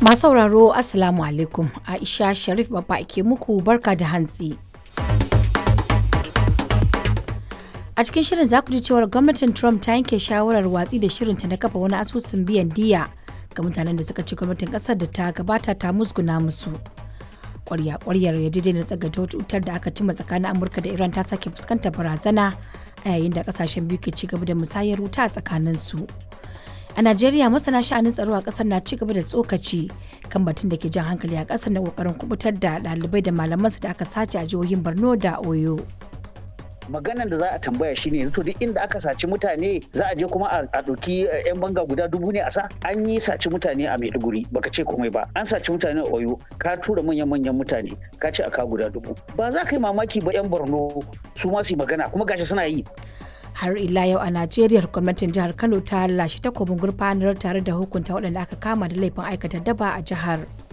Masu sauraro Assalamu alaikum. Aisha Sharif babba ke muku barka da hantsi. A cikin shirin za ku ji cewar gwamnatin Trump ta yanke shawarar watsi da shirinta na kafa wani asusun biyan diya ga mutanen da suka ci gwamnatin kasar da ta gabata ta musguna musu. Ƙwaryar yarjejeniyar tsagaita wutar da aka cimma tsakanin Amurka da Iran ta sake fuskantar barazana a yayin da kasashen biyu ke ci gaba da musayar wuta a tsakaninsu. A Najeriya masana sha'anin tsaro a ƙasar na ci gaba da tsokaci kan batun da ke jan hankali a ƙasar na ƙoƙarin kubutar da ɗalibai da malamansu da aka sace a jihohin Borno da Oyo. Maganan da za a tambaya shine yanzu to duk inda aka saci mutane za a je kuma a ɗauki 'yan banga guda 1000 ne a sa. An yi saci mutane a Maiduguri baka ce komai ba, an saci mutane a Oyo ka tura manyan mutane ka ce a ka guda 1000. Ba za ka yi mamaki ba 'yan Borno su ma su yi magana kuma gashi suna yi. Har ila yau a Najeriya gwamnatin jihar Kano ta lashe takobin gurfanar tare da hukunta waɗanda aka kama da laifin aikata daba a jihar.